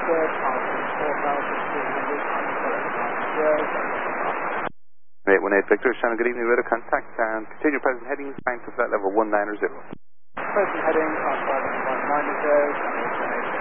818 Victor, Shannon, good evening, radar contact, and continue present heading, time to flight level 190. Present heading, 190,